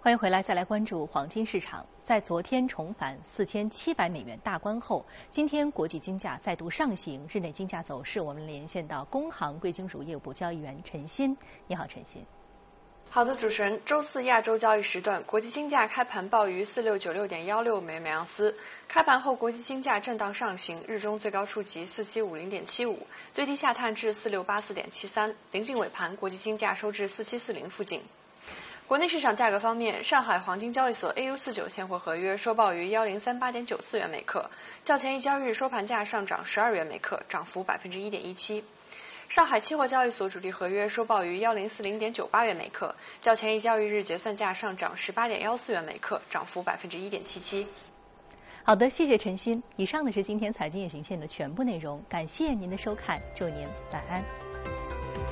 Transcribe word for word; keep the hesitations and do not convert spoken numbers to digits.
欢迎回来，再来关注黄金市场。在昨天重返四千七百美元大关后，今天国际金价再度上行。日内金价走势，我们连线到工行贵金属业务部交易员陈鑫。你好，陈鑫。 好的，主持人。周四亚洲交易时段，国际金价开盘报于四六九六点幺六美元每盎司。开盘后，国际金价震荡上行，日中最高触及四七五零点七五，最低下探至四六八四点七三。临近尾盘，国际金价收至四七四零附近。国内市场价格方面，上海黄金交易所 A U 四九现货合约收报于幺零三八点九四元每克，较前一交易日收盘价上涨十二元每克，涨幅百分之一点一七。上海期货交易所主力合约收报于幺零四零点九八元每克，较前一交易日结算价上涨十八点幺四元每克，涨幅百分之一点七七。 好的，谢谢陈鑫。以上呢是今天财经夜行线的全部内容，感谢您的收看，祝您晚安。